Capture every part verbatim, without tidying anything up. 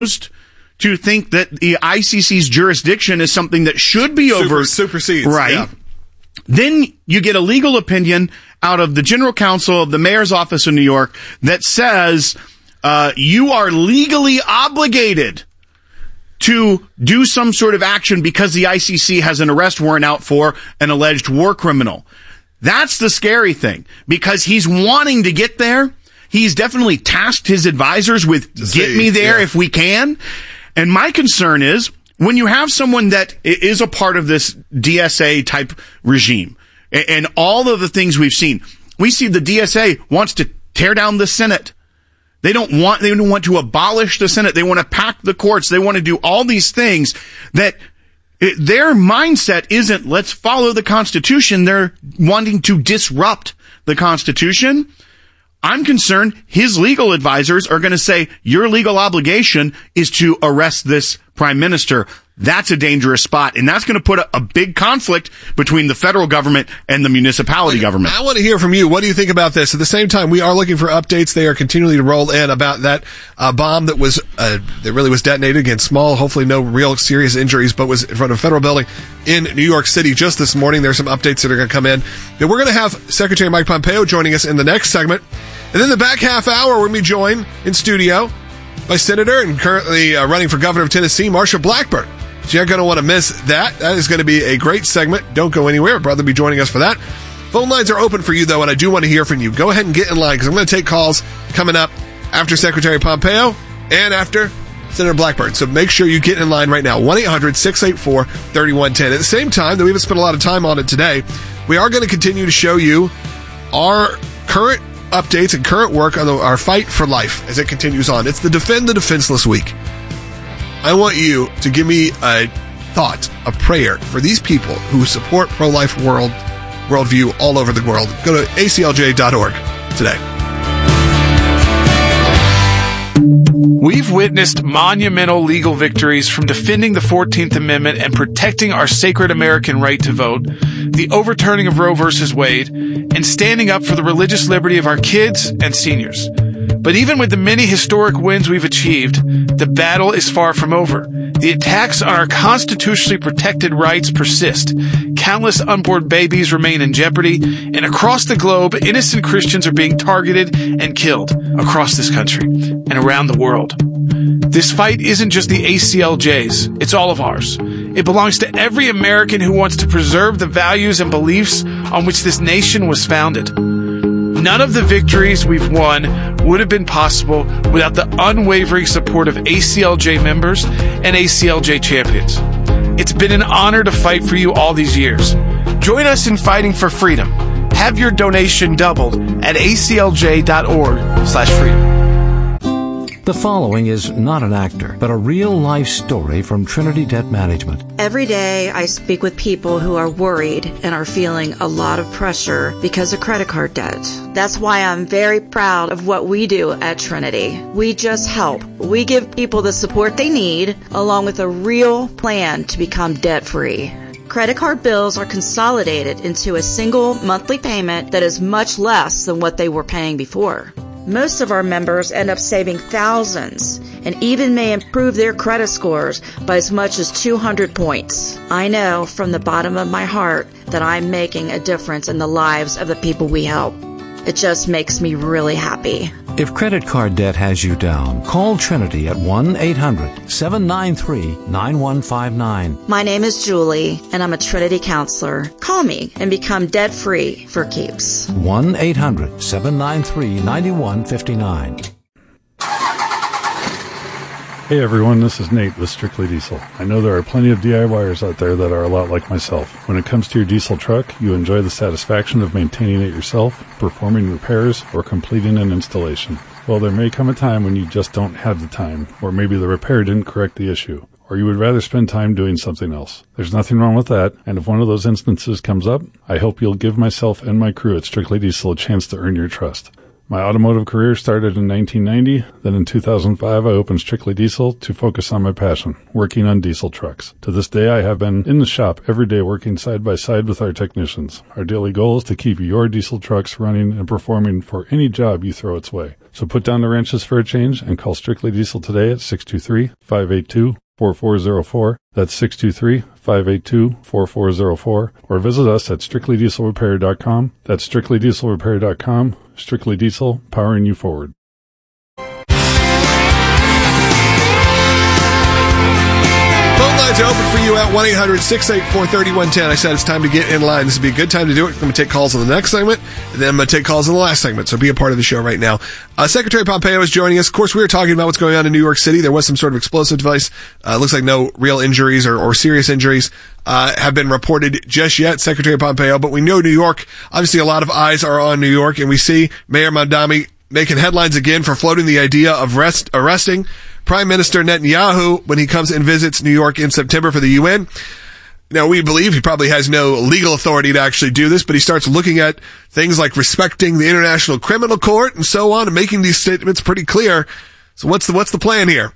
to think that the I C C's jurisdiction is something that should be Super, over supersedes, right? Yeah. Then you get a legal opinion out of the general counsel of the mayor's office in New York that says uh, you are legally obligated to do some sort of action because the I C C has an arrest warrant out for an alleged war criminal. That's the scary thing, because he's wanting to get there. He's definitely tasked his advisors with Just get say, me there yeah. if we can. And my concern is when you have someone that is a part of this D S A type regime and all of the things we've seen, we see the D S A wants to tear down the Senate. They don't want, they don't want to abolish the Senate. They want to pack the courts. They want to do all these things that it, their mindset isn't let's follow the Constitution. They're wanting to disrupt the Constitution. I'm concerned his legal advisors are going to say your legal obligation is to arrest this prime minister. That's a dangerous spot, and that's going to put a, a big conflict between the federal government and the municipality Look, government. I want to hear from you. What do you think about this? At the same time, we are looking for updates. They are continually to roll in about that uh, bomb that was uh, that really was detonated against small, hopefully no real serious injuries, but was in front of a federal building in New York City just this morning. There's some updates that are going to come in. And we're going to have Secretary Mike Pompeo joining us in the next segment. And then the back half hour, we're going to be joined in studio by Senator and currently uh, running for governor of Tennessee, Marsha Blackburn. So you're going to want to miss that. That is going to be a great segment. Don't go anywhere. Brother will be joining us for that. Phone lines are open for you, though, and I do want to hear from you. Go ahead and get in line, because I'm going to take calls coming up after Secretary Pompeo and after Senator Blackburn. So make sure you get in line right now. one eight hundred six eight four three one one zero. At the same time, though we haven't spent a lot of time on it today, we are going to continue to show you our current updates and current work on the, our fight for life as it continues on. It's the Defend the Defenseless Week. I want you to give me a thought, a prayer for these people who support pro-life world worldview all over the world. Go to A C L J dot org today. We've witnessed monumental legal victories from defending the fourteenth Amendment and protecting our sacred American right to vote, the overturning of Roe versus Wade, and standing up for the religious liberty of our kids and seniors. But even with the many historic wins we've achieved, the battle is far from over. The attacks on our constitutionally protected rights persist. Countless unborn babies remain in jeopardy, and across the globe, innocent Christians are being targeted and killed across this country and around the world. This fight isn't just the A C L J's, it's all of ours. It belongs to every American who wants to preserve the values and beliefs on which this nation was founded. None of the victories we've won would have been possible without the unwavering support of A C L J members and A C L J champions. It's been an honor to fight for you all these years. Join us in fighting for freedom. Have your donation doubled at A C L J dot org slash freedom. The following is not an actor, but a real-life story from Trinity Debt Management. Every day I speak with people who are worried and are feeling a lot of pressure because of credit card debt. That's why I'm very proud of what we do at Trinity. We just help. We give people the support they need, along with a real plan to become debt-free. Credit card bills are consolidated into a single monthly payment that is much less than what they were paying before. Most of our members end up saving thousands and even may improve their credit scores by as much as two hundred points. I know from the bottom of my heart that I'm making a difference in the lives of the people we help. It just makes me really happy. If credit card debt has you down, call Trinity at one eight hundred seven nine three nine one five nine. My name is Julie, and I'm a Trinity counselor. Call me and become debt-free for keeps. one eight hundred seven nine three nine one five nine. Hey everyone, this is Nate with Strictly Diesel. I know there are plenty of DIYers out there that are a lot like myself. When it comes to your diesel truck, you enjoy the satisfaction of maintaining it yourself, performing repairs, or completing an installation. Well, there may come a time when you just don't have the time, or maybe the repair didn't correct the issue, or you would rather spend time doing something else. There's nothing wrong with that, and if one of those instances comes up, I hope you'll give myself and my crew at Strictly Diesel a chance to earn your trust. My automotive career started in nineteen ninety. Then in two thousand five, I opened Strictly Diesel to focus on my passion, working on diesel trucks. To this day, I have been in the shop every day working side by side with our technicians. Our daily goal is to keep your diesel trucks running and performing for any job you throw its way. So put down the wrenches for a change and call Strictly Diesel today at six two three, five eight two, four four zero four. That's six two three, five eight two, four four zero four. Or visit us at strictly diesel repair dot com. That's strictly diesel repair dot com. Strictly Diesel, powering you forward. Phone lines are open for you at one eight hundred, six eight four, three one one zero. I said it's time to get in line. This would be a good time to do it. I'm going to take calls in the next segment, and then I'm going to take calls in the last segment, so be a part of the show right now. Uh, Secretary Pompeo is joining us. Of course, we were talking about what's going on in New York City. There was some sort of explosive device. Uh, looks like no real injuries or, or serious injuries uh, have been reported just yet, Secretary Pompeo, but we know New York, obviously a lot of eyes are on New York, and we see Mayor Mamdani making headlines again for floating the idea of rest, arresting Prime Minister Netanyahu when he comes and visits New York in September for the U N. Now, we believe he probably has no legal authority to actually do this, but he starts looking at things like respecting the International Criminal Court and so on, and making these statements pretty clear. So what's the, what's the plan here?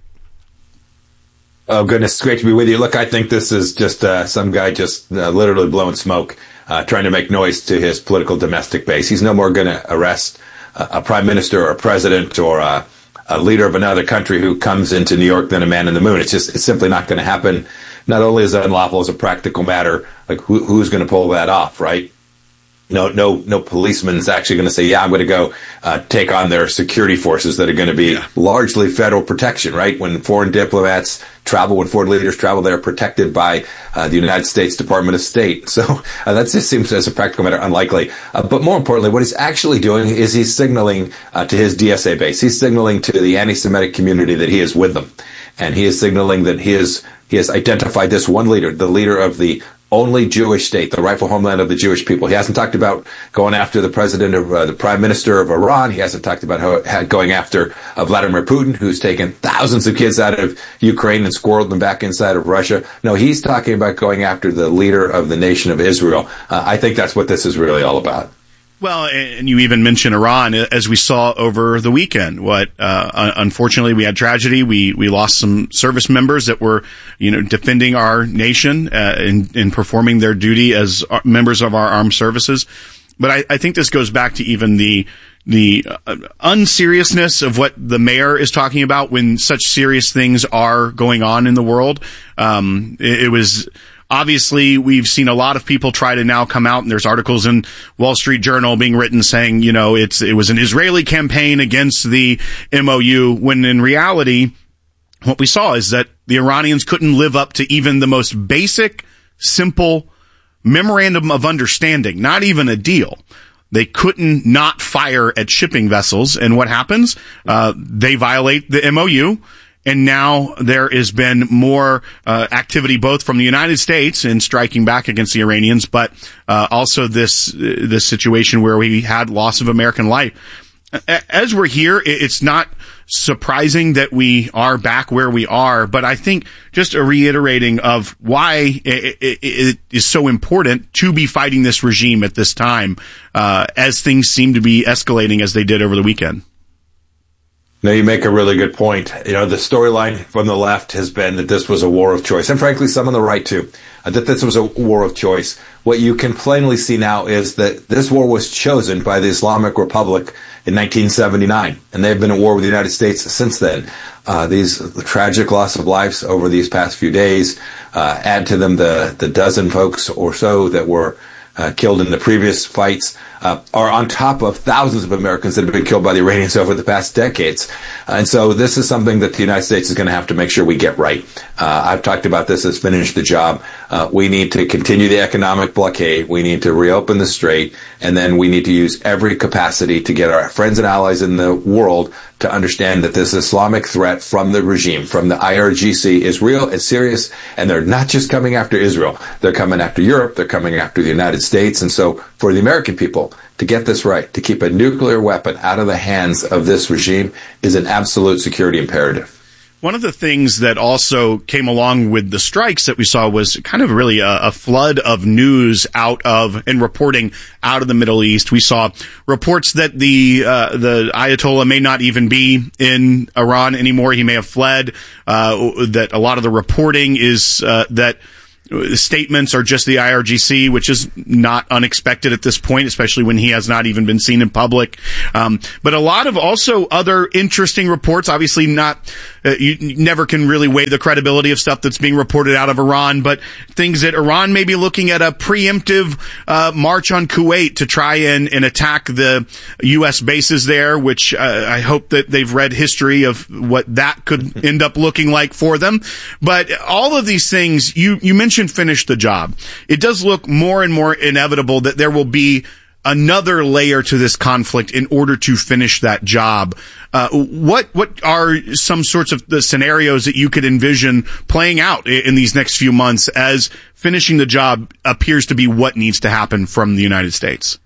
Oh, goodness, it's great to be with you. Look, I think this is just uh, some guy just uh, literally blowing smoke, uh, trying to make noise to his political domestic base. He's no more going to arrest uh, a prime minister or a president or a, a leader of another country who comes into New York than a man in the moon. It's just, it's simply not going to happen. Not only is it unlawful as a practical matter, like who, who's going to pull that off, right? No, no, no policeman is actually going to say, yeah, I'm going to go uh, take on their security forces that are going to be yeah. largely federal protection, right? When foreign diplomats travel, when foreign leaders travel, they're protected by uh, the United States Department of State. So uh, that just seems, as a practical matter, unlikely. Uh, but more importantly, what he's actually doing is he's signaling uh, to his D S A base. He's signaling to the anti-Semitic community that he is with them. And he is signaling that he is, he has identified this one leader, the leader of the only Jewish state, the rightful homeland of the Jewish people. He hasn't talked about going after the president of uh, the prime minister of Iran. He hasn't talked about how, going after uh, Vladimir Putin, who's taken thousands of kids out of Ukraine and squirreled them back inside of Russia. No, he's talking about going after the leader of the nation of Israel. Uh, I think that's what this is really all about. Well, and you even mentioned Iran, as we saw over the weekend. What, uh, unfortunately, we had tragedy. We, we lost some service members that were, you know, defending our nation, uh, in, in performing their duty as members of our armed services. But I, I think this goes back to even the, the uh, unseriousness of what the mayor is talking about when such serious things are going on in the world. Um, it, it was, Obviously, we've seen a lot of people try to now come out, and there's articles in Wall Street Journal being written saying, you know, it's it was an Israeli campaign against the M O U, when in reality, what we saw is that the Iranians couldn't live up to even the most basic, simple memorandum of understanding, not even a deal. They couldn't not fire at shipping vessels, and what happens? Uh, they violate the M O U. And now there has been more uh, activity both from the United States in striking back against the Iranians, but uh, also this uh, this situation where we had loss of American life. As we're here, it's not surprising that we are back where we are, but I think just a reiterating of why it, it, it is so important to be fighting this regime at this time, uh, as things seem to be escalating as they did over the weekend. No, you make a really good point. You know, the storyline from the left has been that this was a war of choice, and frankly, some on the right too, uh, that this was a war of choice. What you can plainly see now is that this war was chosen by the Islamic Republic in nineteen seventy-nine, and they've been at war with the United States since then. Uh, these the tragic loss of lives over these past few days, uh, add to them the, the dozen folks or so that were Uh, killed in the previous fights, uh, are on top of thousands of Americans that have been killed by the Iranians over the past decades. Uh, and so this is something that the United States is going to have to make sure we get right. Uh, I've talked about this as finish the job. Uh, we need to continue the economic blockade. We need to reopen the strait. And then we need to use every capacity to get our friends and allies in the world to understand that this Islamic threat from the regime, from the I R G C, is real, it's serious, and they're not just coming after Israel. They're coming after Europe. They're coming after the United States. And so for the American people to get this right, to keep a nuclear weapon out of the hands of this regime, is an absolute security imperative. One of the things that also came along with the strikes that we saw was kind of really a, a flood of news out of and reporting out of the Middle East. We saw reports that the uh, the Ayatollah may not even be in Iran anymore. He may have fled. Uh, that a lot of the reporting is uh, that statements are just the I R G C, which is not unexpected at this point, especially when he has not even been seen in public. Um, but a lot of also other interesting reports, obviously not, uh, you never can really weigh the credibility of stuff that's being reported out of Iran, but things that Iran may be looking at a preemptive uh, march on Kuwait to try and, and attack the U S bases there, which uh, I hope that they've read history of what that could end up looking like for them. But all of these things, you, you mentioned finish the job. It does look more and more inevitable that there will be another layer to this conflict in order to finish that job. Uh, what what are some sorts of the scenarios that you could envision playing out in, in these next few months as finishing the job appears to be what needs to happen from the United States?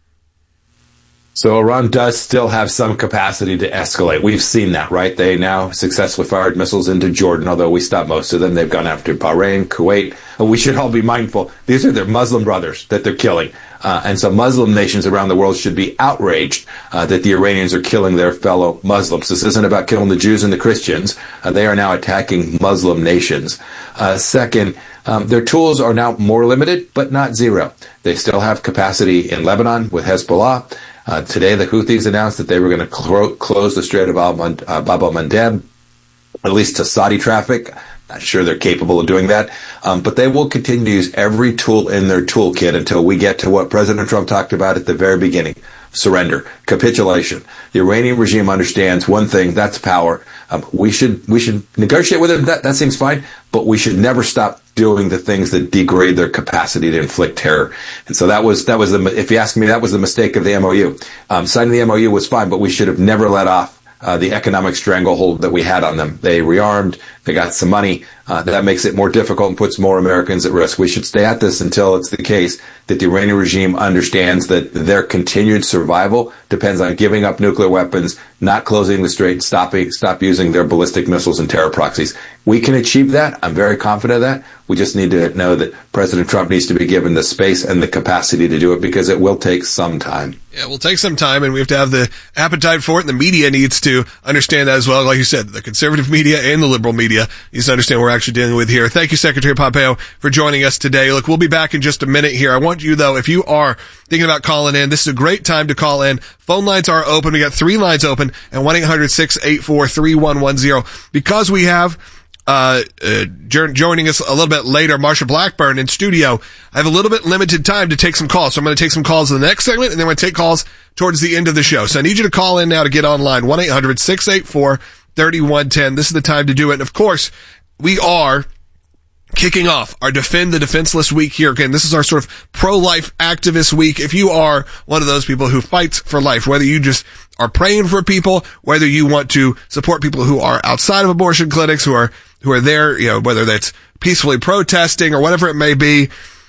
So Iran does still have some capacity to escalate. We've seen that, right? They now successfully fired missiles into Jordan, although we stopped most of them. They've gone after Bahrain, Kuwait. We should all be mindful. These are their Muslim brothers that they're killing. Uh, and so Muslim nations around the world should be outraged uh, that the Iranians are killing their fellow Muslims. This isn't about killing the Jews and the Christians. Uh, they are now attacking Muslim nations. Uh, second, um, their tools are now more limited, but not zero. They still have capacity in Lebanon with Hezbollah. Uh, today, the Houthis announced that they were going to cl- close the Strait of Bab el-Mandeb, at least to Saudi traffic. Not sure they're capable of doing that, um, but they will continue to use every tool in their toolkit until we get to what President Trump talked about at the very beginning: surrender, capitulation. The Iranian regime understands one thing: that's power. Um, we should we should negotiate with them. That that seems fine, but we should never stop doing the things that degrade their capacity to inflict terror. And so that was that was the if you ask me, that was the mistake of the M O U. Um, signing the M O U was fine, but we should have never let off Uh, the economic stranglehold that we had on them. They rearmed, they got some money. Uh, that makes it more difficult and puts more Americans at risk. We should stay at this until it's the case that the Iranian regime understands that their continued survival depends on giving up nuclear weapons, not closing the strait, stopping, stop using their ballistic missiles and terror proxies. We can achieve that. I'm very confident of that. We just need to know that President Trump needs to be given the space and the capacity to do it, because it will take some time. Yeah, it will take some time, and we have to have the appetite for it, and the media needs to understand that as well. Like you said, the conservative media and the liberal media needs to understand what we're actually dealing with here. Thank you, Secretary Pompeo, for joining us today. Look, we'll be back in just a minute here. I want you, though, if you are thinking about calling in, this is a great time to call in. Phone lines are open. We got three lines open at one eight hundred six eight four three one one zero. Because we have Uh, uh, joining us a little bit later, Marsha Blackburn in studio, I have a little bit limited time to take some calls. So I'm going to take some calls in the next segment, and then we're going to take calls towards the end of the show. So I need you to call in now to get online. one eight hundred six eight four three one one zero. This is the time to do it. And of course, we are kicking off our Defend the Defenseless week here. Again, this is our sort of pro-life activist week. If you are one of those people who fights for life, whether you just are praying for people, whether you want to support people who are outside of abortion clinics, who are who are there, you know, whether that's peacefully protesting or whatever it may be,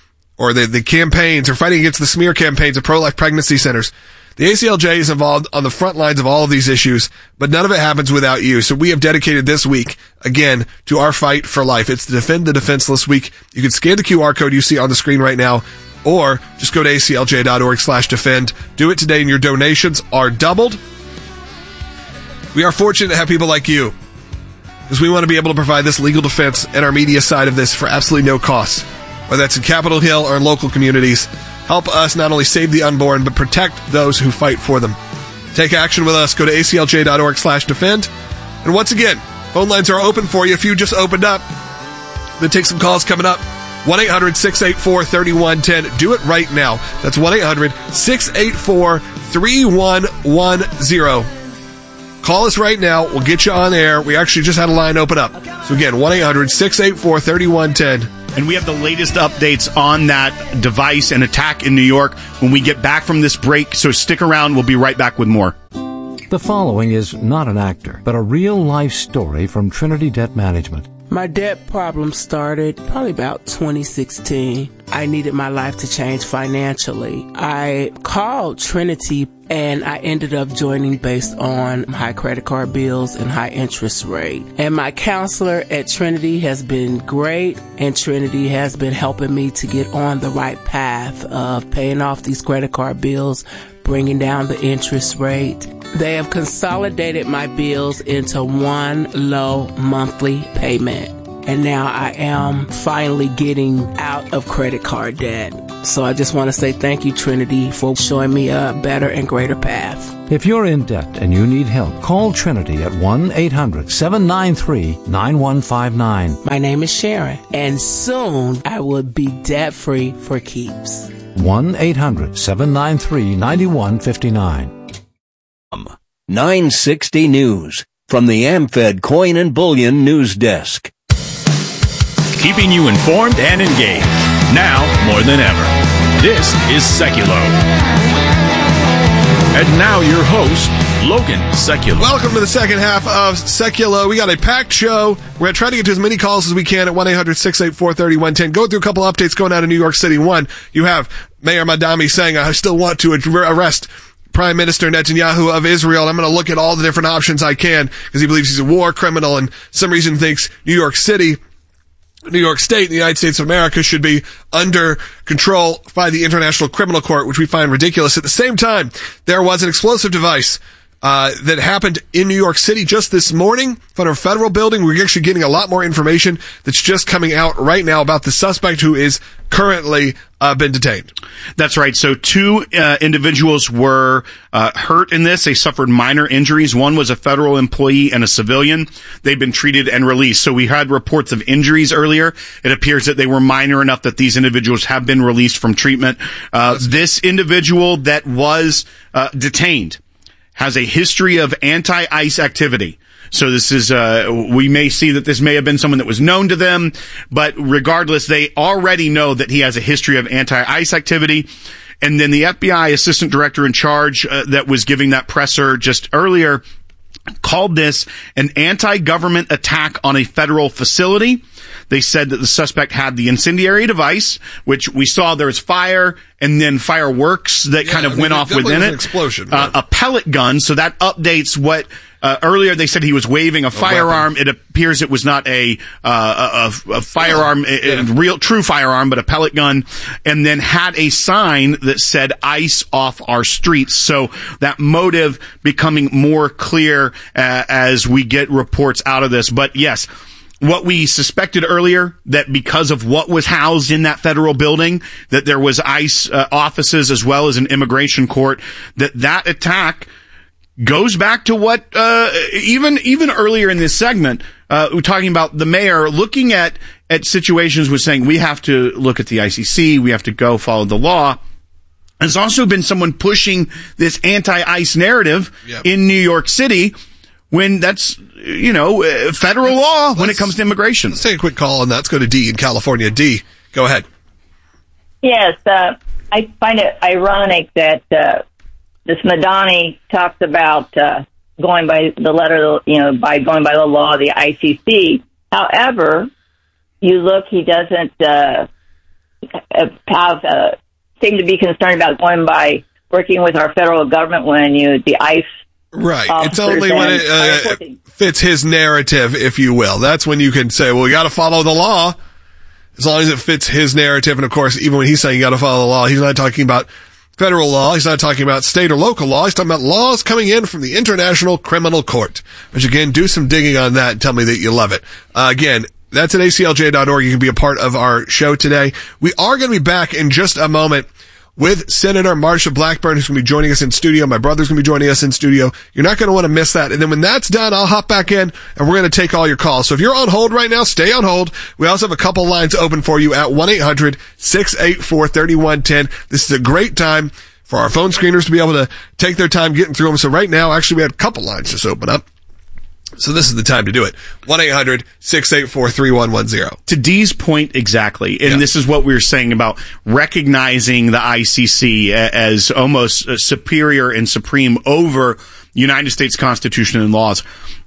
or the, the campaigns, or fighting against the smear campaigns of pro-life pregnancy centers. The A C L J is involved on the front lines of all of these issues, but none of it happens without you. So we have dedicated this week, again, to our fight for life. It's the Defend the Defenseless week. You can scan the Q R code you see on the screen right now, or just go to A C L J dot org slash defend. Do it today, and your donations are doubled. We are fortunate to have people like you, because we want to be able to provide this legal defense and our media side of this for absolutely no cost, whether that's in Capitol Hill or in local communities. Help us not only save the unborn, but protect those who fight for them. Take action with us. Go to A C L J dot org slash defend. And once again, phone lines are open for you. If you just opened up, then take some calls coming up. one eight hundred six eight four three one one zero. Do it right now. That's one eight hundred six eight four three one one zero. Call us right now. We'll get you on air. We actually just had a line open up. So again, one eight hundred six eight four three one one zero. And we have the latest updates on that device and attack in New York when we get back from this break. So stick around. We'll be right back with more. The following is not an actor, but a real-life story from Trinity Debt Management. My debt problem started probably about twenty sixteen. I needed my life to change financially. I called Trinity and I ended up joining based on high credit card bills and high interest rate. And my counselor at Trinity has been great, and Trinity has been helping me to get on the right path of paying off these credit card bills, bringing down the interest rate. They have consolidated my bills into one low monthly payment. And now I am finally getting out of credit card debt. So I just want to say thank you, Trinity, for showing me a better and greater path. If you're in debt and you need help, call Trinity at one eight hundred seven nine three nine one five nine. My name is Sharon, and soon I will be debt-free for keeps. one eight hundred seven nine three nine one five nine. nine sixty News from the AmFed Coin and Bullion News Desk. Keeping you informed and engaged, now more than ever. This is Seculo. And now your host, Logan Seculo. Welcome to the second half of Seculo. We got a packed show. We're going to try to get to as many calls as we can at one eight hundred six eight four three one one zero. Go through a couple updates going out of New York City. One, you have Mayor Madami saying, I still want to arrest Prime Minister Netanyahu of Israel. I'm going to look at all the different options I can because he believes he's a war criminal and some reason thinks New York City, New York State, the United States of America should be under control by the International Criminal Court, which we find ridiculous. At the same time, there was an explosive device uh that happened in New York City just this morning in front of a federal building. We're actually getting a lot more information that's just coming out right now about the suspect who is currently uh been detained. That's right. So two uh, individuals were uh hurt in this. They suffered minor injuries. One was a federal employee and a civilian. They've been treated and released. So we had reports of injuries earlier. It appears that they were minor enough that these individuals have been released from treatment. Uh this individual that was uh detained has a history of anti-ICE activity. So this is, uh, we may see that this may have been someone that was known to them, but regardless, they already know that he has a history of anti-ICE activity. And then the F B I assistant director in charge uh, that was giving that presser just earlier called this an anti-government attack on a federal facility. They said that the suspect had the incendiary device, which we saw there was fire and then fireworks that yeah, kind of I mean, went off within it. An explosion. Uh, a pellet gun. So that updates what, uh, earlier they said he was waving a, a firearm. Weapon. It appears it was not a, uh, a, a firearm, yeah. a, a real, true firearm, but a pellet gun, and then had a sign that said ICE off our streets. So that motive becoming more clear, uh, as we get reports out of this. But yes, what we suspected earlier, that because of what was housed in that federal building, that there was ICE uh, offices as well as an immigration court, that that attack goes back to what, uh, even, even earlier in this segment, uh, we're talking about the mayor looking at, at situations with saying we have to look at the I C C, we have to go follow the law. There's also been someone pushing this anti-ICE narrative yep. in New York City, when that's, you know, uh, federal let's, law when it comes to immigration. Let's take a quick call on that. Let's go to D in California. D, go ahead. Yes, uh, I find it ironic that uh, this Madani talks about uh, going by the letter, you know, by going by the law of the I C C. However, you look, he doesn't uh, have uh, seem to be concerned about going by working with our federal government when you the ICE. Right. It's only when it uh, fits his narrative, if you will. That's when you can say, well, you got to follow the law as long as it fits his narrative. And of course, even when he's saying you got to follow the law, he's not talking about federal law. He's not talking about state or local law. He's talking about laws coming in from the International Criminal Court. Which again, do some digging on that and tell me that you love it. Uh, again, that's at A C L J dot org. You can be a part of our show today. We are going to be back in just a moment with Senator Marsha Blackburn, who's going to be joining us in studio. My brother's going to be joining us in studio. You're not going to want to miss that. And then when that's done, I'll hop back in and we're going to take all your calls. So if you're on hold right now, stay on hold. We also have a couple lines open for you at one eight hundred six eight four three one one zero. This is a great time for our phone screeners to be able to take their time getting through them. So right now, actually, we had a couple lines just open up. So this is the time to do it. one eight hundred six eight four three one one zero. To Dee's point exactly, and yeah. this is what we were saying about recognizing the I C C as almost superior and supreme over United States Constitution and laws.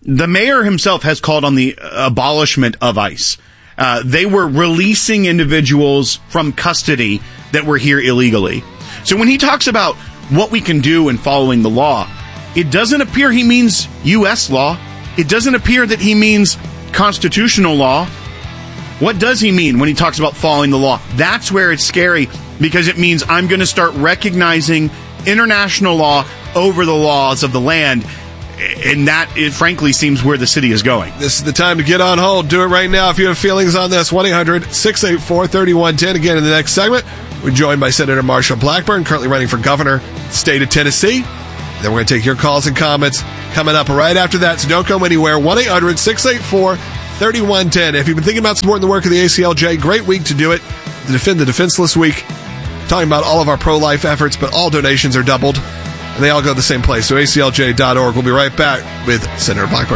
the mayor himself has called on the abolishment of ICE. Uh, they were releasing individuals from custody that were here illegally. So when he talks about what we can do in following the law, it doesn't appear he means U S law. It doesn't appear that he means constitutional law. What does he mean when he talks about following the law? That's where it's scary, because it means I'm going to start recognizing international law over the laws of the land. And that, it frankly seems where the city is going. This is the time to get on hold. Do it right now if you have feelings on this. one eight hundred six eight four three one one zero. Again, in the next segment, we're joined by Senator Marsha Blackburn, currently running for governor of the state of Tennessee. Then we're going to take your calls and comments coming up right after that, so don't go anywhere. one eight hundred six eight four three one one zero. If you've been thinking about supporting the work of the A C L J, great week to do it. To defend the Defenseless Week. Talking about all of our pro-life efforts, but all donations are doubled. And they all go to the same place, so A C L J dot org. We'll be right back with Senator Blackburn.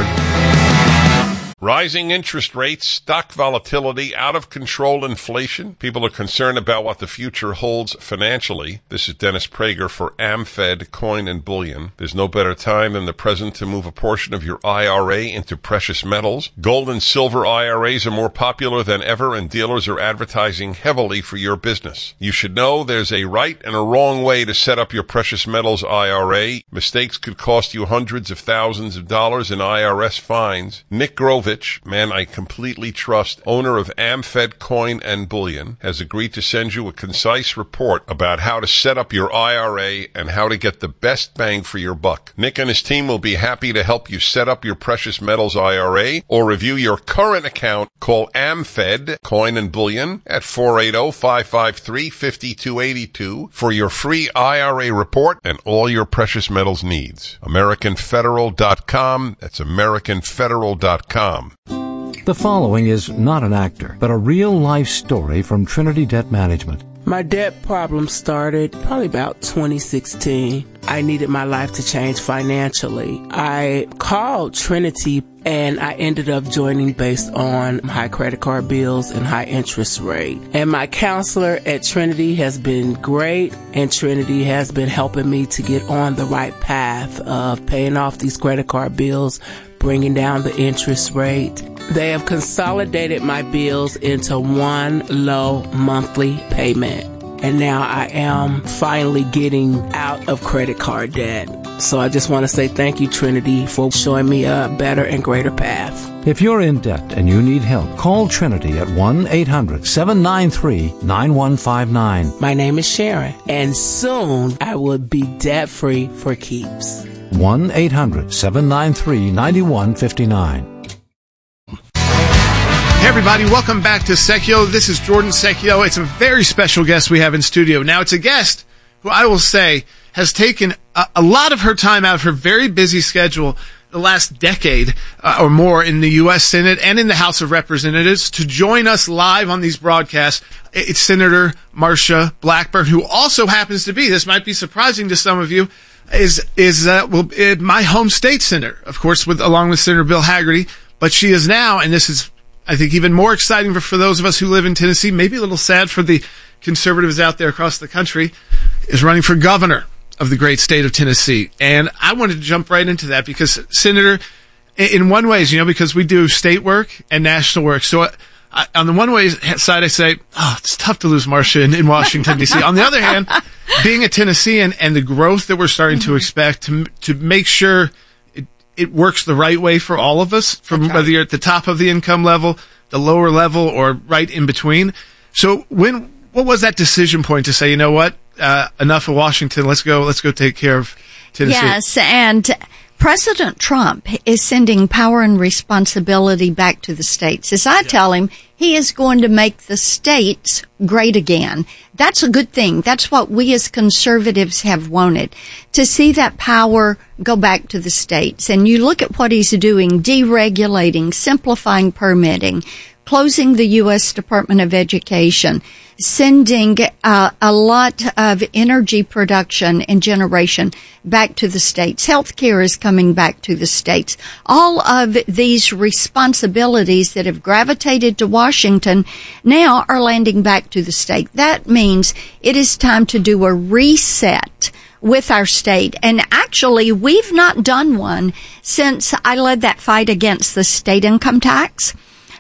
Rising interest rates, stock volatility, out-of-control inflation. People are concerned about what the future holds financially. This is Dennis Prager for AmFed Coin and Bullion. There's no better time than the present to move a portion of your I R A into precious metals. Gold and silver I R As are more popular than ever, and dealers are advertising heavily for your business. You should know there's a right and a wrong way to set up your precious metals I R A. Mistakes could cost you hundreds of thousands of dollars in I R S fines. Nick Grovich, man I completely trust, owner of AmFed Coin and Bullion, has agreed to send you a concise report about how to set up your I R A and how to get the best bang for your buck. Nick and his team will be happy to help you set up your precious metals I R A or review your current account. Call AmFed Coin and Bullion at four eight zero, five five three, five two eight two for your free I R A report and all your precious metals needs. American Federal dot com. That's American Federal dot com. The following is not an actor, but a real-life story from Trinity Debt Management. My debt problem started probably about twenty sixteen. I needed my life to change financially. I called Trinity and I ended up joining based on high credit card bills and high interest rate. And my counselor at Trinity has been great, and Trinity has been helping me to get on the right path of paying off these credit card bills, bringing down the interest rate. They have consolidated my bills into one low monthly payment. And now I am finally getting out of credit card debt. So I just want to say thank you, Trinity, for showing me a better and greater path. If you're in debt and you need help, call Trinity at one eight hundred seven nine three nine one five nine. My name is Sharon, and soon I will be debt-free for keeps. one eight hundred seven nine three nine one five nine. Hey everybody, welcome back to Secchio. This is Jordan Secchio. It's a very special guest we have in studio. Now, it's a guest who I will say has taken a, a lot of her time out of her very busy schedule the last decade uh, or more in the U S Senate and in the House of Representatives to join us live on these broadcasts. It's Senator Marsha Blackburn, who also happens to be, this might be surprising to some of you, is is uh, well, uh, my home state senator, of course, with along with Senator Bill Hagerty. But she is now, and this is, I think, even more exciting for, for those of us who live in Tennessee, maybe a little sad for the conservatives out there across the country, is running for governor of the great state of Tennessee. And I wanted to jump right into that because, Senator, in one way, you know, because we do state work and national work. So I, on the one way side, I say, oh, it's tough to lose Marsha in, in Washington, D C On the other hand, being a Tennessean and the growth that we're starting mm-hmm. to expect to to make sure it, it works the right way for all of us, from right. whether you're at the top of the income level, the lower level, or right in between. So when what was that decision point to say, you know what, uh, enough of Washington, let's go, let's go take care of Tennessee? Yes, and President Trump is sending power and responsibility back to the states. As I yeah. tell him, he is going to make the states great again. That's a good thing. That's what we as conservatives have wanted, to see that power go back to the states. And you look at what he's doing, deregulating, simplifying permitting, closing the U S Department of Education, sending uh, a lot of energy production and generation back to the states. Healthcare is coming back to the states. All of these responsibilities that have gravitated to Washington now are landing back to the state. That means it is time to do a reset with our state. And actually, we've not done one since I led that fight against the state income tax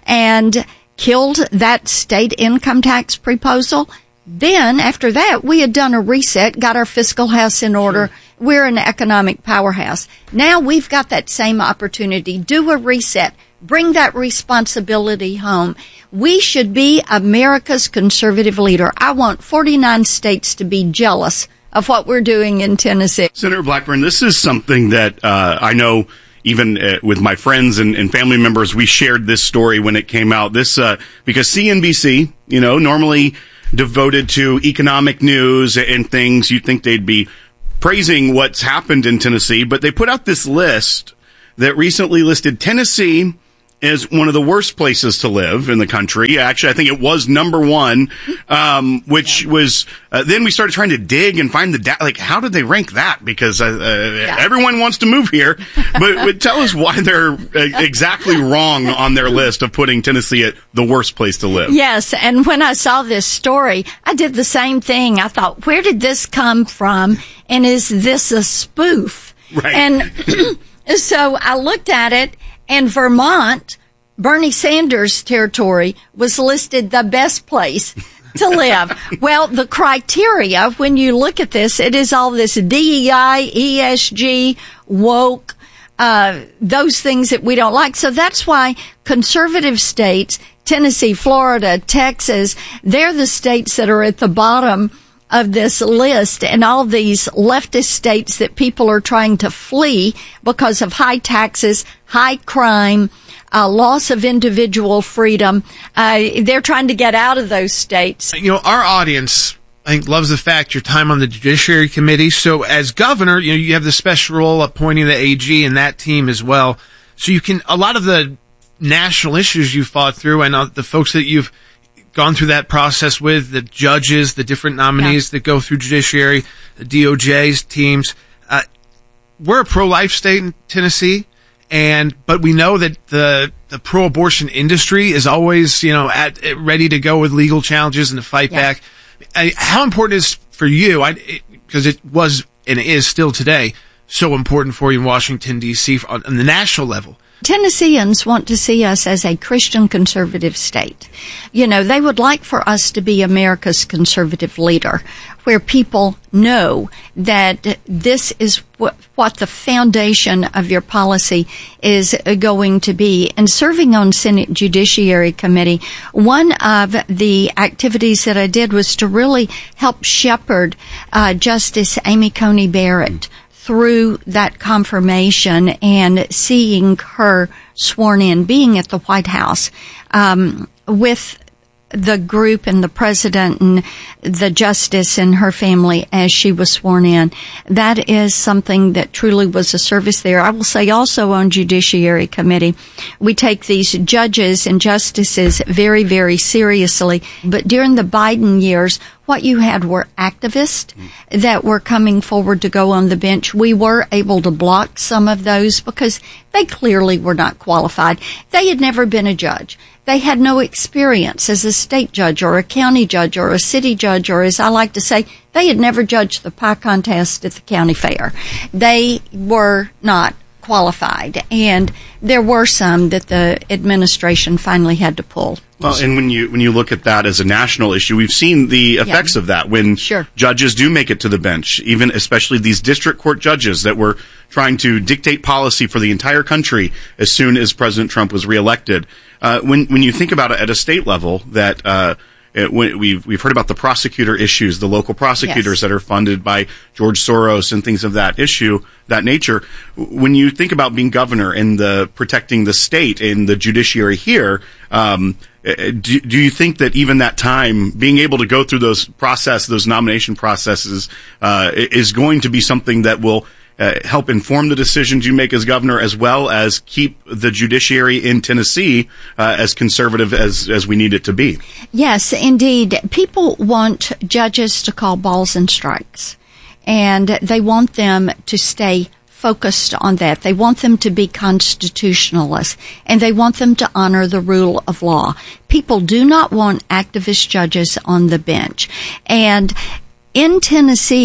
and killed that state income tax proposal. Then, after that, we had done a reset, got our fiscal house in order. Sure. We're an economic powerhouse. Now we've got that same opportunity. Do a reset. Bring that responsibility home. We should be America's conservative leader. I want forty-nine states to be jealous of what we're doing in Tennessee. Senator Blackburn, this is something that uh, I know even uh, with my friends and, and family members, we shared this story when it came out. This uh, because C N B C, you know, normally devoted to economic news and things, you'd think they'd be praising what's happened in Tennessee, but they put out this list that recently listed Tennessee as one of the worst places to live in the country. Actually, I think it was number one, um, which yeah. was, uh, then we started trying to dig and find the, da- like, how did they rank that? Because uh, uh, yeah. everyone wants to move here. But, but tell us why they're uh, exactly wrong on their list of putting Tennessee at the worst place to live. Yes, and when I saw this story, I did the same thing. I thought, where did this come from? And is this a spoof? Right. And so I looked at it, and Vermont, Bernie Sanders' territory, was listed the best place to live. Well, the criteria, when you look at this, it is all this D E I, E S G, woke, uh, those things that we don't like. So that's why conservative states, Tennessee, Florida, Texas, they're the states that are at the bottom of this list, and all these leftist states that people are trying to flee because of high taxes, high crime, uh, loss of individual freedom. Uh, they're trying to get out of those states. You know, our audience, I think, loves the fact your time on the Judiciary Committee. So as governor, you know, you have the special role appointing the A G and that team as well. So you can, a lot of the national issues you fought through and uh, the folks that you've gone through that process with, the judges, the different nominees yeah. that go through judiciary, the D O J's teams. Uh, we're a pro-life state in Tennessee, and but we know that the the pro-abortion industry is always, you know, at, at ready to go with legal challenges and to fight yeah. back. I, how important is for you? Because it, it was and is still today so important for you in Washington D C on, on the national level. Tennesseans want to see us as a Christian conservative state. You know, they would like for us to be America's conservative leader, where people know that this is what, what the foundation of your policy is going to be. And serving on Senate Judiciary Committee, one of the activities that I did was to really help shepherd uh, Justice Amy Coney Barrett through that confirmation and seeing her sworn in, being at the White House um, with the group and the president and the justice and her family as she was sworn in. That is something that truly was a service there. I will say also on Judiciary Committee, we take these judges and justices very, very seriously. But during the Biden years, what you had were activists that were coming forward to go on the bench. We were able to block some of those because they clearly were not qualified. They had never been a judge. They had no experience as a state judge or a county judge or a city judge, or as I like to say, they had never judged the pie contest at the county fair. They were not qualified, and there were some that the administration finally had to pull. Well, and when you when you look at that as a national issue, we've seen the effects yeah. of that when sure. judges do make it to the bench, even especially these district court judges that were trying to dictate policy for the entire country as soon as President Trump was reelected. Uh, when when you think about it at a state level, that uh, it, we've we've heard about the prosecutor issues, the local prosecutors yes. that are funded by George Soros and things of that issue, that nature. When you think about being governor and the protecting the state and the judiciary here, um, do, do you think that even that time, being able to go through those process, those nomination processes, uh, is going to be something that will Uh, help inform the decisions you make as governor, as well as keep the judiciary in Tennessee uh, as conservative as, as we need it to be? Yes, indeed. People want judges to call balls and strikes, and they want them to stay focused on that. They want them to be constitutionalists, and they want them to honor the rule of law. People do not want activist judges on the bench. And in Tennessee,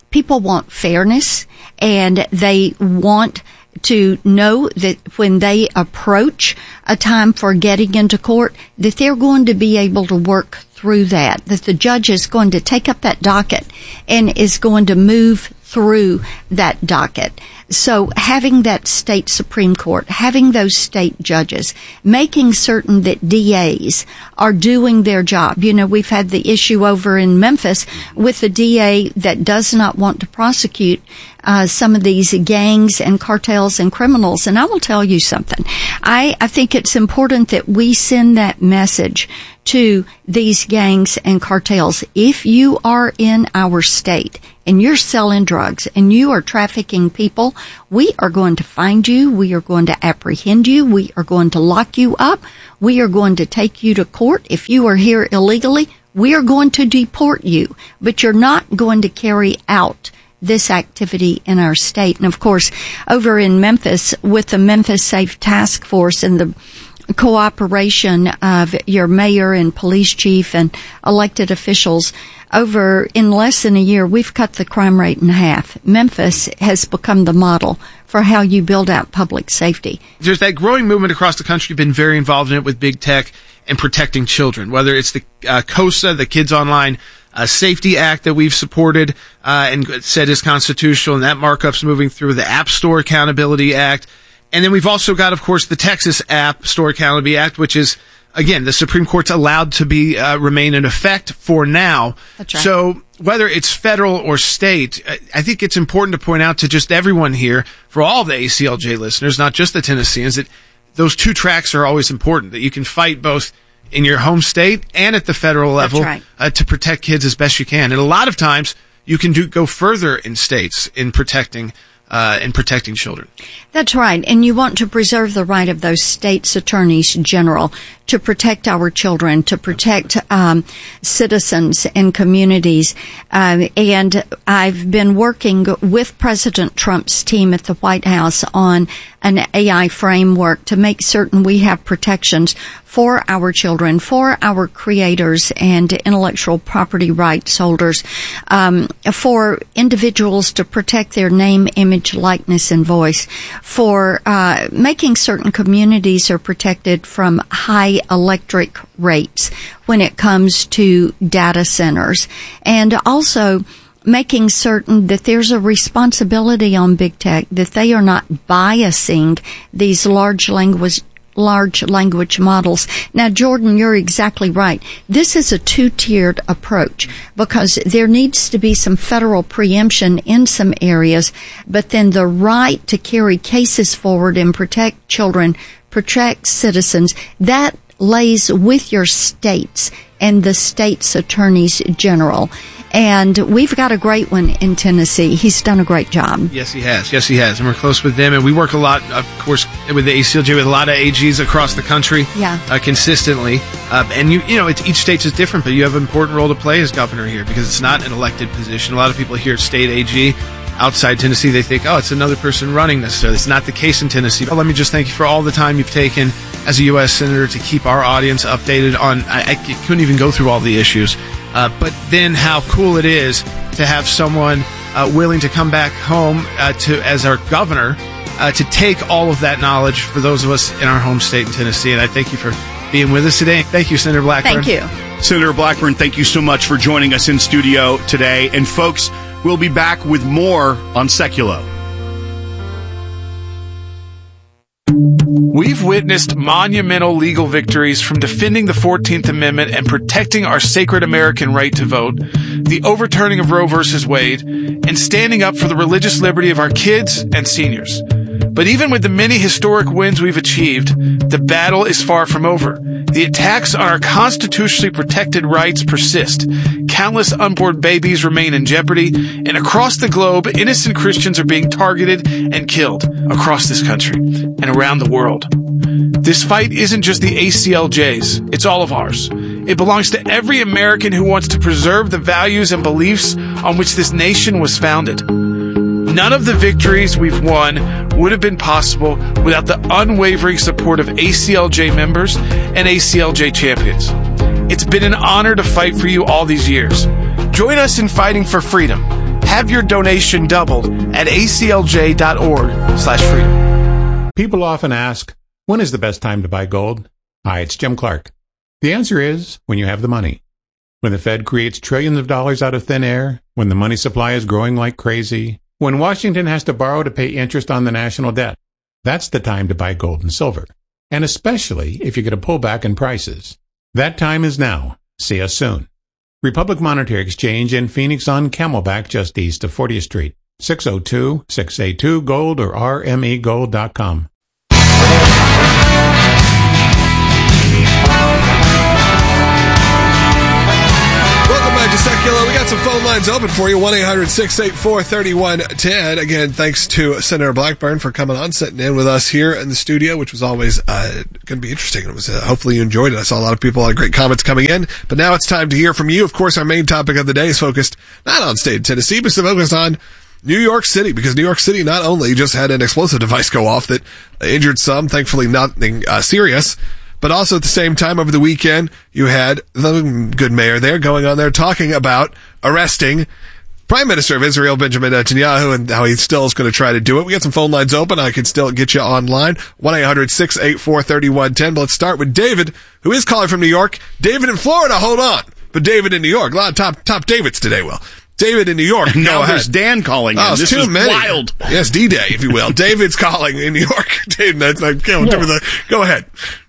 people want fairness, and they want to know that when they approach a time for getting into court, that they're going to be able to work through that, that the judge is going to take up that docket and is going to move through that docket. So having that state Supreme Court, having those state judges, making certain that D As are doing their job. You know, we've had the issue over in Memphis with the D A that does not want to prosecute uh, some of these gangs and cartels and criminals. And I will tell you something. I, I think it's important that we send that message to these gangs and cartels. If you are in our state and you're selling drugs and you are trafficking people, we are going to find you. We are going to apprehend you. We are going to lock you up. We are going to take you to court. If you are here illegally, we are going to deport you. But you're not going to carry out this activity in our state. And of course, over in Memphis with the Memphis Safe Task Force and the cooperation of your mayor and police chief and elected officials, over in less than a year, we've cut the crime rate in half. Memphis has become the model for how you build out public safety. There's that growing movement across the country, been very involved in it with big tech and protecting children, whether it's the uh, COSA, the Kids Online uh, Safety Act that we've supported uh, and said is constitutional, and that markup's moving through, the App Store Accountability Act. And then we've also got, of course, the Texas App Store Accountability Act, which is, again, the Supreme Court's allowed to be uh, remain in effect for now. That's right. So whether it's federal or state, I think it's important to point out to just everyone here, for all the A C L J listeners, not just the Tennesseans, that those two tracks are always important, that you can fight both in your home state and at the federal level. That's right. uh, to protect kids as best you can. And a lot of times you can do go further in states in protecting Uh, in protecting children. That's right. And you want to preserve the right of those states' attorneys general to protect our children, to protect um, citizens and communities. Uh, and I've been working with President Trump's team at the White House on an A I framework to make certain we have protections for our children, for our creators and intellectual property rights holders, um, for individuals to protect their name, image, likeness, and voice, for uh, making certain communities are protected from high electric rates when it comes to data centers, and also making certain that there's a responsibility on big tech, that they are not biasing these large language large language models. Now, Jordan, you're exactly right. This is a two-tiered approach because there needs to be some federal preemption in some areas, but then the right to carry cases forward and protect children, protect citizens, that lays with your states and the state's attorneys general. And we've got a great one in Tennessee. He's done a great job. Yes, he has. Yes, he has. And we're close with them. And we work a lot, of course, with the A C L J, with a lot of A Gs across the country. Yeah. Uh, consistently. Uh, and, you you know, it's, each state is different, but you have an important role to play as governor here because it's not an elected position. A lot of people hear state A G outside Tennessee. They think, oh, it's another person running this. So it's not the case in Tennessee. But let me just thank you for all the time you've taken as a U S Senator to keep our audience updated on, I, I couldn't even go through all the issues. Uh, but then how cool it is to have someone uh, willing to come back home uh, to as our governor uh, to take all of that knowledge for those of us in our home state in Tennessee. And I thank you for being with us today. Thank you, Senator Blackburn. Thank you. Senator Blackburn, thank you so much for joining us in studio today. And folks, we'll be back with more on Seculo. We've witnessed monumental legal victories from defending the fourteenth Amendment and protecting our sacred American right to vote, the overturning of Roe versus Wade, and standing up for the religious liberty of our kids and seniors. But even with the many historic wins we've achieved, the battle is far from over. The attacks on our constitutionally protected rights persist. Countless unborn babies remain in jeopardy, and across the globe, innocent Christians are being targeted and killed across this country and around the world. This fight isn't just the A C L J's, it's all of ours. It belongs to every American who wants to preserve the values and beliefs on which this nation was founded. None of the victories we've won would have been possible without the unwavering support of A C L J members and A C L J champions. It's been an honor to fight for you all these years. Join us in fighting for freedom. Have your donation doubled at aclj.org slash freedom. People often ask, when is the best time to buy gold? Hi, it's Jim Clark. The answer is when you have the money. When the Fed creates trillions of dollars out of thin air, when the money supply is growing like crazy, when Washington has to borrow to pay interest on the national debt. That's the time to buy gold and silver. And especially if you get a pullback in prices. That time is now. See us soon. Republic Monetary Exchange in Phoenix on Camelback just east of fortieth Street. six oh two, six eight two, gold or r m e gold dot com. Welcome back to Secular. We got some phone lines open for you. one eight hundred, six eight four, three one one zero. Again, thanks to Senator Blackburn for coming on, sitting in with us here in the studio, which was always uh, going to be interesting. It was uh, hopefully you enjoyed it. I saw a lot of people, a lot of great comments coming in. But now it's time to hear from you. Of course, our main topic of the day is focused not on state of Tennessee, but focused on New York City, because New York City not only just had an explosive device go off that injured some, thankfully nothing uh, serious, but also at the same time over the weekend, you had the good mayor there going on there talking about arresting Prime Minister of Israel, Benjamin Netanyahu, and how he still is going to try to do it. We got some phone lines open. I can still get you online. one eight hundred, six eight four, three one one zero. But let's start with David, who is calling from New York. David in Florida, hold on. But David in New York. A lot of top, top Davids today, Will. David in New York. And now go there's ahead. Dan calling in. Oh, this too is many. wild. Yes, D-Day, if you will. David's calling in New York. David, that's like, go, Yeah. the, go ahead.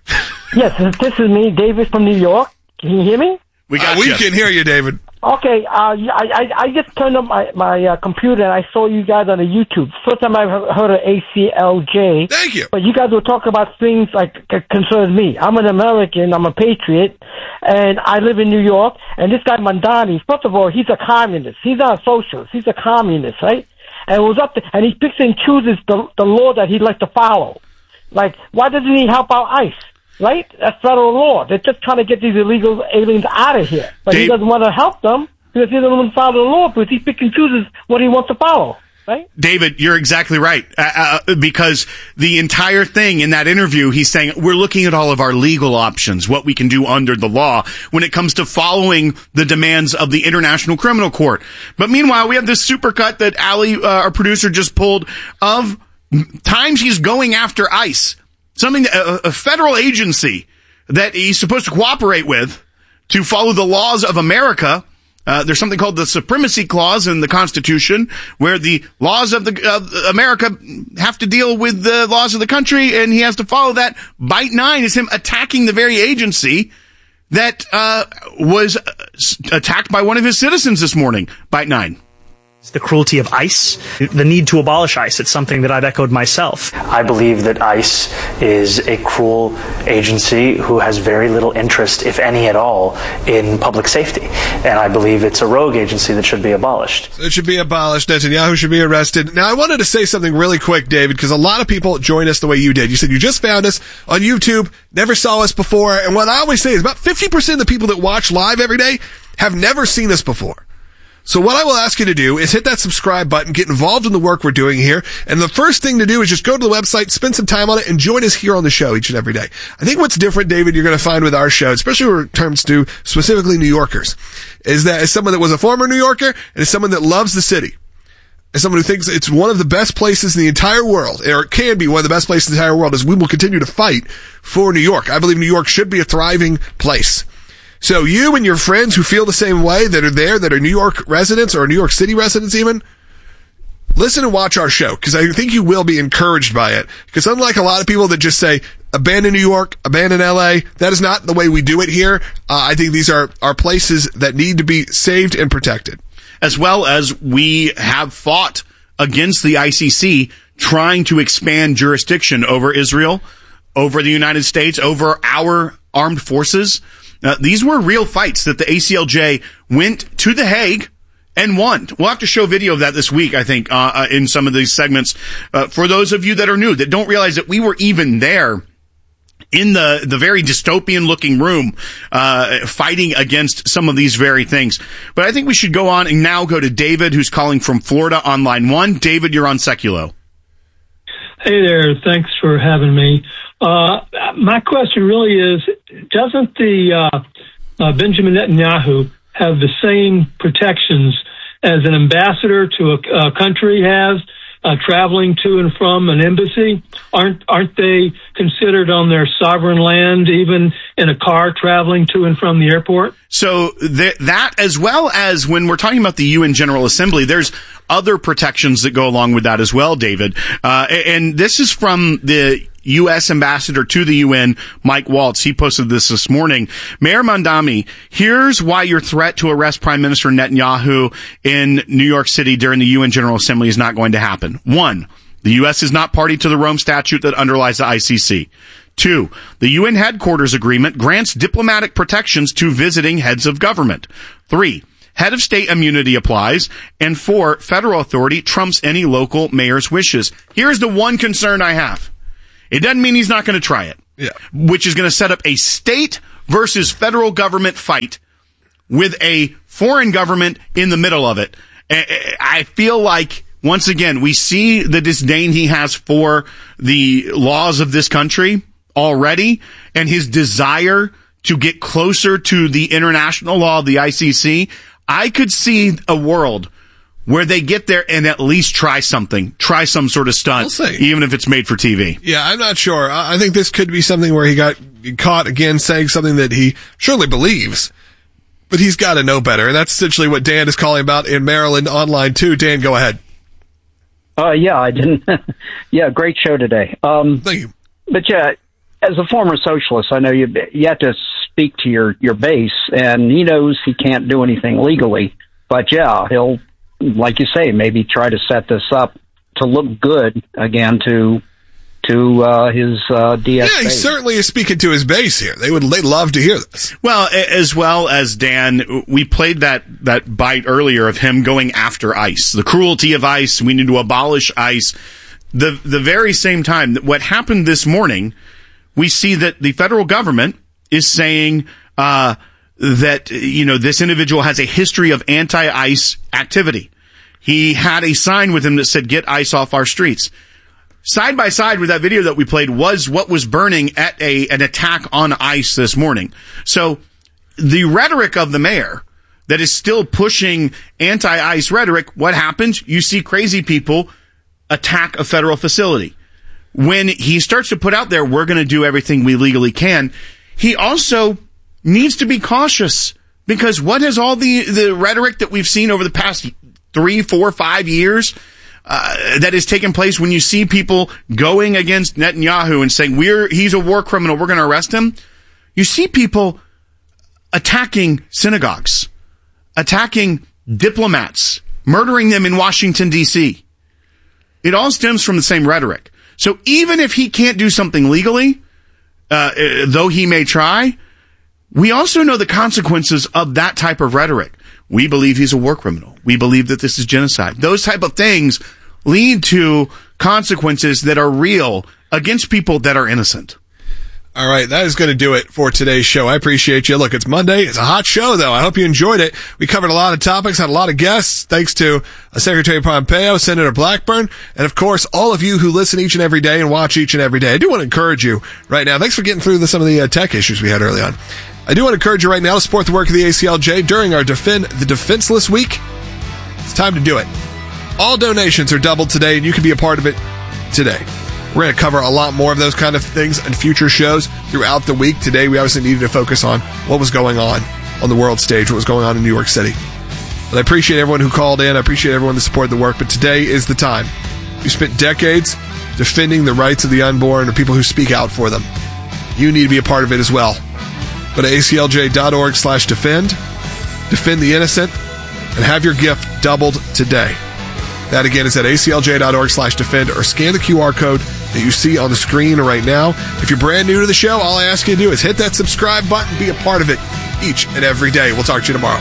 Yes, this is me, David from New York. Can you hear me? We got uh, we can hear you, David. Okay, uh, I, I, I just turned up my, my uh, computer and I saw you guys on the YouTube. First time I've heard of A C L J. Thank you. But you guys were talking about things like that concern me. I'm an American, I'm a patriot, and I live in New York. And this guy Mandani, first of all, he's a communist. He's not a socialist. He's a communist, right? And it was up to, and he picks and chooses the, the law that he'd like to follow. Like, why doesn't he help out ICE? Right? That's federal law. They're just trying to get these illegal aliens out of here. But Dave, he doesn't want to help them because he doesn't want to follow the law because he picks and chooses what he wants to follow. Right? David, you're exactly right. Uh, uh, because the entire thing in that interview, he's saying we're looking at all of our legal options, what we can do under the law when it comes to following the demands of the International Criminal Court. But meanwhile, we have this supercut that Ali, uh, our producer, just pulled of times he's going after ICE. Something, that, a, a federal agency that he's supposed to cooperate with to follow the laws of America. Uh, there's something called the Supremacy Clause in the Constitution, where the laws of the of America have to deal with the laws of the country, and he has to follow that. Bite nine is him attacking the very agency that uh, was attacked by one of his citizens this morning. Bite nine. The cruelty of ICE, the need to abolish ICE. It's something that I've echoed myself. I believe that ICE is a cruel agency who has very little interest, if any at all, in public safety. And I believe it's a rogue agency that should be abolished. So it should be abolished. Netanyahu should be arrested. Now, I wanted to say something really quick, David, because a lot of people join us the way you did. You said you just found us on YouTube, never saw us before. And what I always say is about fifty percent of the people that watch live every day have never seen us before. So what I will ask you to do is hit that subscribe button, get involved in the work we're doing here, and the first thing to do is just go to the website, spend some time on it, and join us here on the show each and every day. I think what's different, David, you're going to find with our show, especially when it comes to specifically New Yorkers, is that as someone that was a former New Yorker, and as someone that loves the city, as someone who thinks it's one of the best places in the entire world, or it can be one of the best places in the entire world, is we will continue to fight for New York. I believe New York should be a thriving place. So you and your friends who feel the same way, that are there, that are New York residents or New York City residents even, listen and watch our show, because I think you will be encouraged by it. Because unlike a lot of people that just say, abandon New York, abandon L A, that is not the way we do it here. Uh, I think these are, are places that need to be saved and protected. As well as we have fought against the I C C trying to expand jurisdiction over Israel, over the United States, over our armed forces. Uh, these were real fights that the A C L J went to The Hague and won. We'll have to show video of that this week, I think, uh, uh, in some of these segments. Uh, for those of you that are new, that don't realize that we were even there in the, the very dystopian looking room, uh, fighting against some of these very things. But I think we should go on and now go to David, who's calling from Florida on line one. David, you're on Seculo. Hey there. Thanks for having me. Uh, my question really is, doesn't the uh, uh, Benjamin Netanyahu have the same protections as an ambassador to a, a country has, uh, traveling to and from an embassy? Aren't aren't they considered on their sovereign land, even in a car traveling to and from the airport? So th- that, as well as when we're talking about the U N General Assembly, there's other protections that go along with that as well, David. Uh, and this is from the U S ambassador to the U N, Mike Waltz. He posted this this morning. Mayor Mamdani, here's why your threat to arrest Prime Minister Netanyahu in New York City during the U N General Assembly is not going to happen. One, the U S is not party to the Rome Statute that underlies the I C C. Two, the U N headquarters agreement grants diplomatic protections to visiting heads of government. Three, head of state immunity applies. And four, federal authority trumps any local mayor's wishes. Here's the one concern I have. It doesn't mean he's not going to try it. Yeah. Which is going to set up a state versus federal government fight with a foreign government in the middle of it. I feel like, once again, we see the disdain he has for the laws of this country already, and his desire to get closer to the international law of the I C C. I could see a world where they get there and at least try something, try some sort of stunt, we'll even if it's made for T V. Yeah, I'm not sure. I think this could be something where he got caught again saying something that he surely believes, but he's got to know better. And that's essentially what Dan is calling about in Maryland online too. Dan, go ahead. Uh, yeah, I didn't. yeah, great show today. Um, Thank you. But yeah, as a former socialist, I know you you have to speak to your, your base, and he knows he can't do anything legally. But yeah, he'll, like you say, maybe try to set this up to look good again to to uh, his uh, D S A. Yeah, he certainly is speaking to his base here. They would they love to hear this. Well, as well as Dan, we played that that bite earlier of him going after ICE, the cruelty of ICE. We need to abolish ICE. The the very same time that what happened this morning, we see that the federal government is saying uh, that, you know, this individual has a history of anti-ICE activity. He had a sign with him that said, "Get ICE off our streets." Side by side with that video that we played was what was burning at a an attack on ICE this morning. So the rhetoric of the mayor that is still pushing anti-ICE rhetoric, what happens? You see crazy people attack a federal facility. When he starts to put out there, we're going to do everything we legally can, he also needs to be cautious, because what has all the, the rhetoric that we've seen over the past three, four, five years uh, that has taken place when you see people going against Netanyahu and saying, we're he's a war criminal, we're going to arrest him? You see people attacking synagogues, attacking diplomats, murdering them in Washington, D C. It all stems from the same rhetoric. So even if he can't do something legally, uh, though he may try, we also know the consequences of that type of rhetoric. We believe he's a war criminal. We believe that this is genocide. Those type of things lead to consequences that are real against people that are innocent. All right, that is going to do it for today's show. I appreciate you. Look, it's Monday. It's a hot show, though. I hope you enjoyed it. We covered a lot of topics, had a lot of guests, thanks to Secretary Pompeo, Senator Blackburn, and, of course, all of you who listen each and every day and watch each and every day. I do want to encourage you right now. Thanks for getting through the, some of the uh, tech issues we had early on. I do want to encourage you right now to support the work of the A C L J during our Defend the Defenseless Week. It's time to do it. All donations are doubled today, and you can be a part of it today. We're going to cover a lot more of those kind of things in future shows throughout the week. Today, we obviously needed to focus on what was going on on the world stage, what was going on in New York City. But I appreciate everyone who called in. I appreciate everyone that supported the work. But today is the time. We spent decades defending the rights of the unborn or people who speak out for them. You need to be a part of it as well. Go to aclj.org slash defend. Defend the innocent. And have your gift doubled today. That, again, is at aclj.org slash defend, or scan the Q R code that you see on the screen right now. If you're brand new to the show, all I ask you to do is hit that subscribe button, be a part of it each and every day. We'll talk to you tomorrow.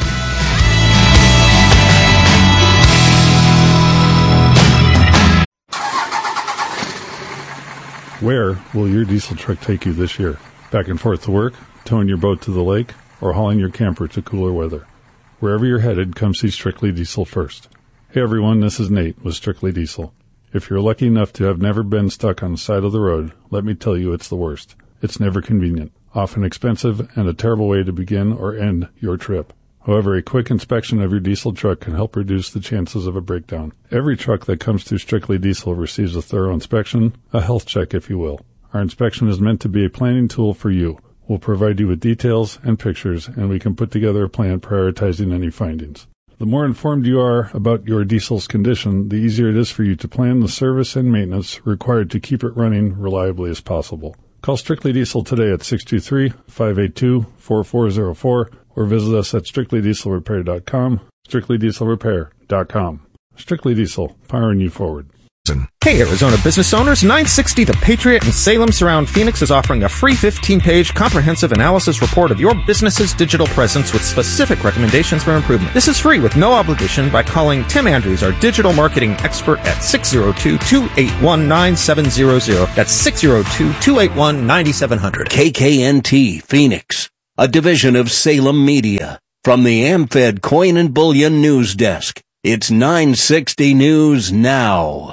Where will your diesel truck take you this year? Back and forth to work, towing your boat to the lake, or hauling your camper to cooler weather? Wherever you're headed, come see Strictly Diesel first. Hey everyone, this is Nate with Strictly Diesel. If you're lucky enough to have never been stuck on the side of the road, let me tell you it's the worst. It's never convenient, often expensive, and a terrible way to begin or end your trip. However, a quick inspection of your diesel truck can help reduce the chances of a breakdown. Every truck that comes through Strictly Diesel receives a thorough inspection, a health check if you will. Our inspection is meant to be a planning tool for you. We'll provide you with details and pictures, and we can put together a plan prioritizing any findings. The more informed you are about your diesel's condition, the easier it is for you to plan the service and maintenance required to keep it running reliably as possible. Call Strictly Diesel today at six two three, five eight two, four four zero four or visit us at strictly diesel repair dot com, strictly diesel repair dot com. Strictly Diesel, powering you forward. Hey Arizona business owners, nine sixty The Patriot in Salem Surround Phoenix is offering a free fifteen-page comprehensive analysis report of your business's digital presence with specific recommendations for improvement. This is free with no obligation by calling Tim Andrews, our digital marketing expert, at six zero two, two eight one, nine seven zero zero. That's six zero two, two eight one, nine seven zero zero. K K N T Phoenix, a division of Salem Media. From the AmFed Coin and Bullion News Desk, it's nine sixty News Now.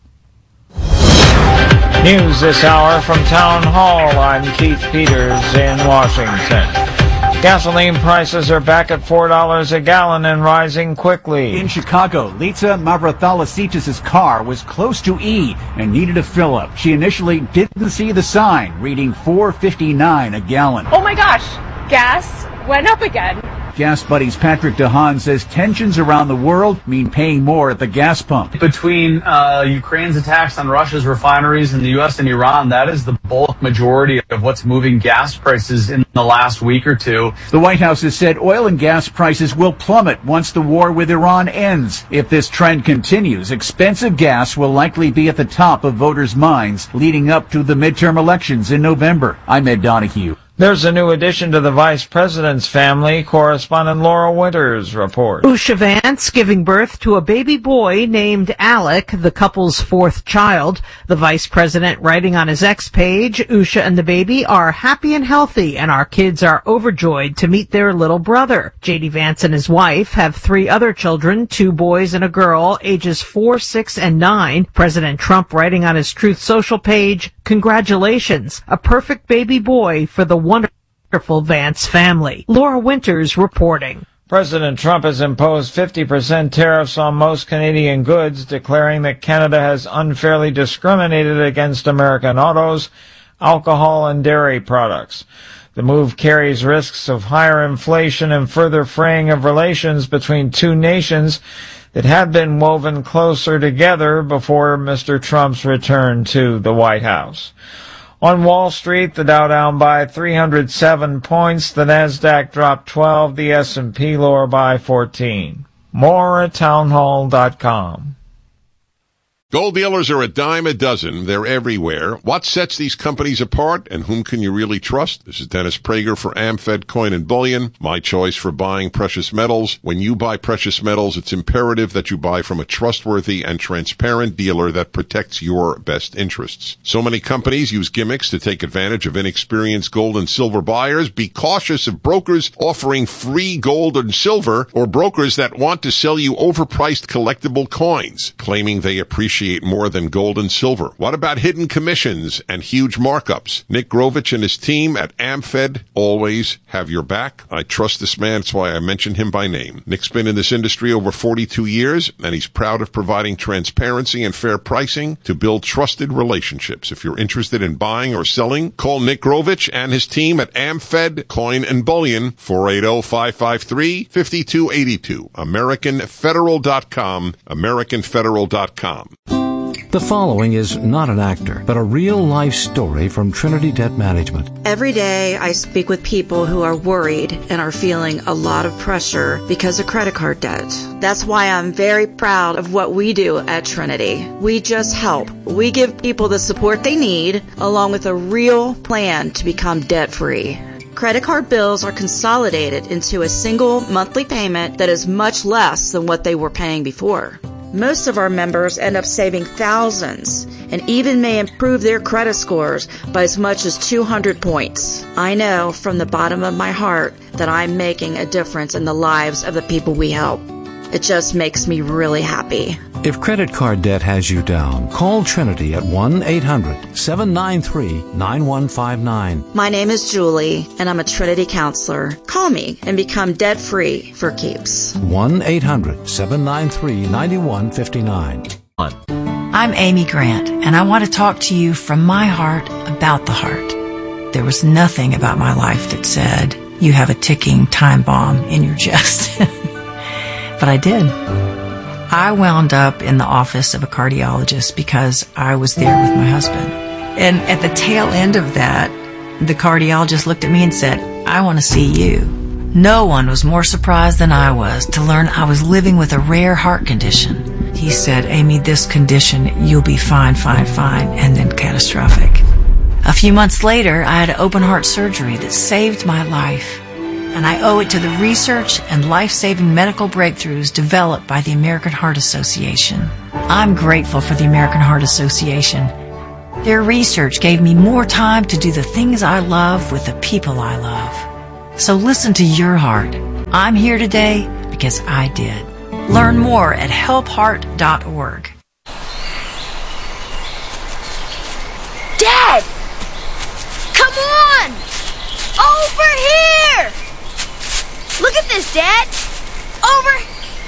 News this hour from Town Hall. I'm Keith Peters in Washington. Gasoline prices are back at four dollars a gallon and rising quickly. In Chicago, Litsa Mavrathalasitis' car was close to E and needed a fill-up. She initially didn't see the sign, reading four fifty-nine a gallon. Oh my gosh, gas went up again. Gas Buddies Patrick DeHaan says tensions around the world mean paying more at the gas pump. Between uh, Ukraine's attacks on Russia's refineries in the U S and Iran, that is the bulk majority of what's moving gas prices in the last week or two. The White House has said oil and gas prices will plummet once the war with Iran ends. If this trend continues, expensive gas will likely be at the top of voters' minds leading up to the midterm elections in November. I'm Ed Donahue. There's a new addition to the vice president's family. Correspondent Laura Winters reports. Usha Vance giving birth to a baby boy named Alec, the couple's fourth child. The vice president writing on his X page, Usha and the baby are happy and healthy, and our kids are overjoyed to meet their little brother. J D Vance and his wife have three other children, two boys and a girl, ages four, six, and nine. President Trump writing on his Truth Social page, congratulations, a perfect baby boy for the wonderful Vance family. Laura Winters reporting. President Trump has imposed fifty percent tariffs on most Canadian goods, declaring that Canada has unfairly discriminated against American autos, alcohol, and dairy products. The move carries risks of higher inflation and further fraying of relations between two nations that had been woven closer together before Mister Trump's return to the White House. On Wall Street, the Dow down by three hundred seven points, the Nasdaq dropped twelve, the S and P lower by fourteen. More at townhall dot com. Gold dealers are a dime a dozen. They're everywhere. What sets these companies apart, and whom can you really trust? This is Dennis Prager for AmFed Coin and Bullion, my choice for buying precious metals. When you buy precious metals, it's imperative that you buy from a trustworthy and transparent dealer that protects your best interests. So many companies use gimmicks to take advantage of inexperienced gold and silver buyers. Be cautious of brokers offering free gold and silver, or brokers that want to sell you overpriced collectible coins, claiming they appreciate more than gold and silver. What about hidden commissions and huge markups? Nick Grovich and his team at AmFed always have your back. I trust this man. That's why I mentioned him by name. Nick's been in this industry over forty-two years, and he's proud of providing transparency and fair pricing to build trusted relationships. If you're interested in buying or selling, call Nick Grovich and his team at AmFed Coin and Bullion, four eight zero, five five three, five two eight two. American Federal dot com, American Federal dot com. The following is not an actor, but a real-life story from Trinity Debt Management. Every day I speak with people who are worried and are feeling a lot of pressure because of credit card debt. That's why I'm very proud of what we do at Trinity. We just help. We give people the support they need, along with a real plan to become debt-free. Credit card bills are consolidated into a single monthly payment that is much less than what they were paying before. Most of our members end up saving thousands and even may improve their credit scores by as much as two hundred points. I know from the bottom of my heart that I'm making a difference in the lives of the people we help. It just makes me really happy. If credit card debt has you down, call Trinity at one eight hundred seven nine three nine one five nine. My name is Julie, and I'm a Trinity counselor. Call me and become debt-free for keeps. one eight hundred seven nine three nine one five nine. I'm Amy Grant, and I want to talk to you from my heart about the heart. There was nothing about my life that said, you have a ticking time bomb in your chest. But I did. I wound up in the office of a cardiologist because I was there with my husband. And at the tail end of that, the cardiologist looked at me and said, I want to see you. No one was more surprised than I was to learn I was living with a rare heart condition. He said, Amy, this condition, you'll be fine, fine, fine, and then catastrophic. A few months later, I had open heart surgery that saved my life. And I owe it to the research and life-saving medical breakthroughs developed by the American Heart Association. I'm grateful for the American Heart Association. Their research gave me more time to do the things I love with the people I love. So listen to your heart. I'm here today because I did. Learn more at help heart dot org. Dad! Come on! Over here! Look at this, Dad! Over!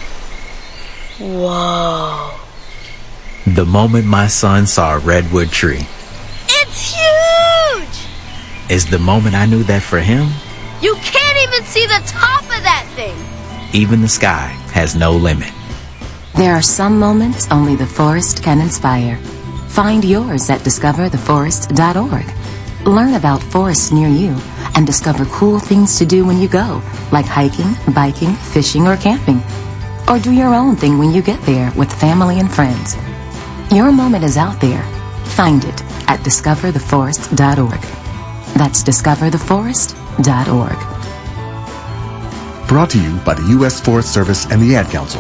Whoa. The moment my son saw a redwood tree It's huge! is the moment I knew that for him, You can't even see the top of that thing! even the sky has no limit. There are some moments only the forest can inspire. Find yours at discover the forest dot org. Learn about forests near you and discover cool things to do when you go, like hiking, biking, fishing, or camping. Or do your own thing when you get there with family and friends. Your moment is out there. Find it at discover the forest dot org. That's discover the forest dot org. Brought to you by the U S Forest Service and the Ad Council.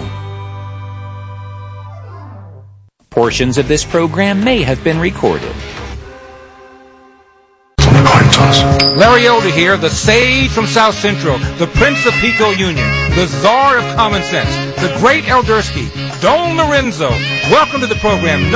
Portions of this program may have been recorded. Larry Elder here, the sage from South Central, the Prince of Pico Union, the Czar of Common Sense, the great Eldersky, Don Lorenzo. Welcome to the program.